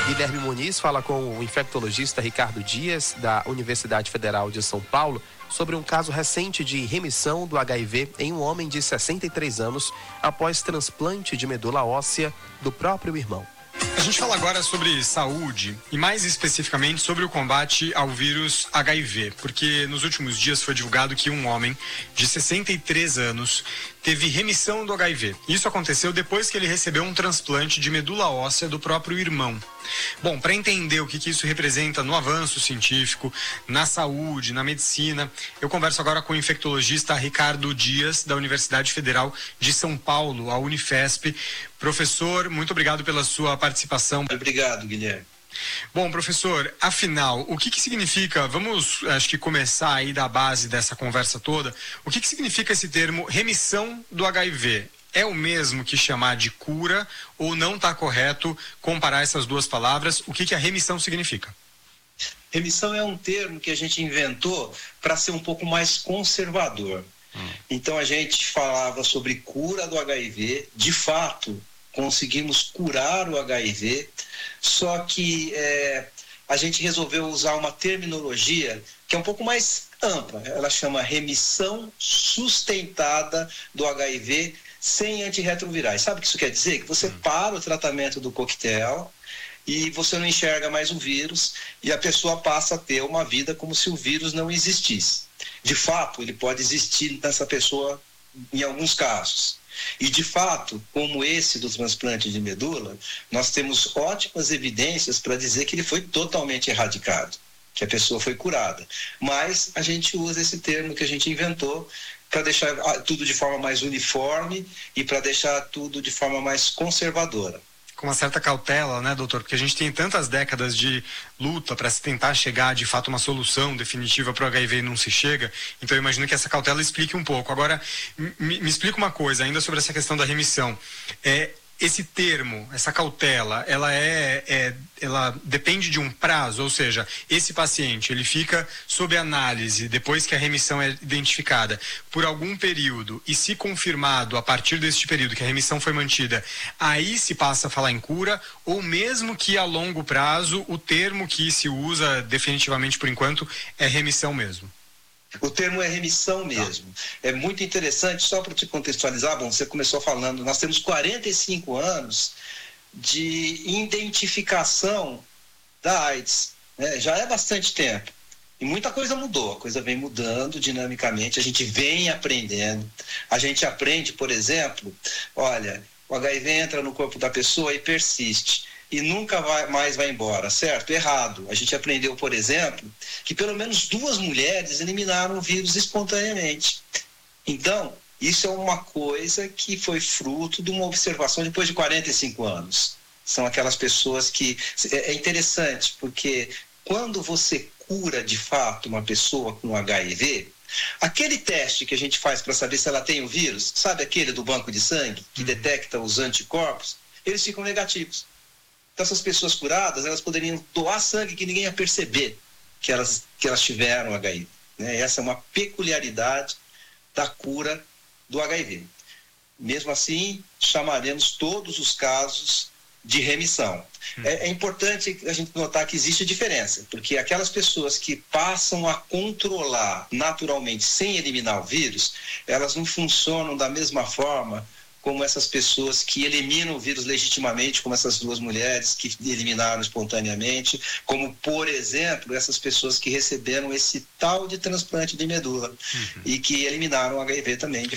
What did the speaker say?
Guilherme Muniz fala com o infectologista Ricardo Dias, da Universidade Federal de São Paulo, sobre um caso recente de remissão do HIV em um homem de 63 anos após transplante de medula óssea do próprio irmão. A gente fala agora sobre saúde e mais especificamente sobre o combate ao vírus HIV, porque nos últimos dias foi divulgado que um homem de 63 anos teve remissão do HIV. Isso aconteceu depois que ele recebeu um transplante de medula óssea do próprio irmão. Bom, para entender o que isso representa no avanço científico, na saúde, na medicina, eu converso agora com o infectologista Ricardo Dias, da Universidade Federal de São Paulo, a Unifesp. Professor, muito obrigado pela sua participação. Obrigado, Guilherme. Bom, professor, afinal, o que significa, vamos, acho que começar aí da base dessa conversa toda, o que significa esse termo remissão do HIV? É o mesmo que chamar de cura ou não está correto comparar essas duas palavras? O que a remissão significa? Remissão é um termo que a gente inventou para ser um pouco mais conservador. Então a gente falava sobre cura do HIV, de fato conseguimos curar o HIV, só que a gente resolveu usar uma terminologia que é um pouco mais ampla. Ela chama remissão sustentada do HIV sem antirretrovirais. Sabe o que isso quer dizer? Que você para o tratamento do coquetel e você não enxerga mais o vírus e a pessoa passa a ter uma vida como se o vírus não existisse. De fato, ele pode existir nessa pessoa em alguns casos. E, de fato, como esse do transplante de medula, nós temos ótimas evidências para dizer que ele foi totalmente erradicado, que a pessoa foi curada. Mas a gente usa esse termo que a gente inventou para deixar tudo de forma mais uniforme e para deixar tudo de forma mais conservadora. Com uma certa cautela, né, doutor? Porque a gente tem tantas décadas de luta para se tentar chegar, de fato, uma solução definitiva para o HIV e não se chega. Então, eu imagino que essa cautela explique um pouco. Agora, me explica uma coisa, ainda sobre essa questão da remissão. Esse termo, essa cautela, ela depende de um prazo, ou seja, esse paciente, ele fica sob análise depois que a remissão é identificada por algum período e se confirmado a partir deste período que a remissão foi mantida, aí se passa a falar em cura, ou mesmo que a longo prazo o termo que se usa definitivamente por enquanto é remissão mesmo? O termo é remissão mesmo. É muito interessante, só para te contextualizar, bom, você começou falando, nós temos 45 anos de identificação da AIDS, né? Já é bastante tempo. E muita coisa mudou, a coisa vem mudando dinamicamente, a gente vem aprendendo. A gente aprende, por exemplo, olha, o HIV entra no corpo da pessoa e persiste. E nunca mais vai embora, certo? Errado. A gente aprendeu, por exemplo, que pelo menos 2 mulheres eliminaram o vírus espontaneamente. Então, isso é uma coisa que foi fruto de uma observação depois de 45 anos. São aquelas pessoas que... É interessante, porque quando você cura de fato uma pessoa com HIV, aquele teste que a gente faz para saber se ela tem o vírus, sabe aquele do banco de sangue, que detecta os anticorpos, eles ficam negativos. Então, essas pessoas curadas, elas poderiam doar sangue que ninguém ia perceber que elas tiveram HIV. Né? Essa é uma peculiaridade da cura do HIV. Mesmo assim, chamaremos todos os casos de remissão. É importante a gente notar que existe diferença, porque aquelas pessoas que passam a controlar naturalmente sem eliminar o vírus, elas não funcionam da mesma forma como essas pessoas que eliminam o vírus legitimamente, como essas 2 mulheres que eliminaram espontaneamente, como, por exemplo, essas pessoas que receberam esse tal de transplante de medula e que eliminaram o HIV também.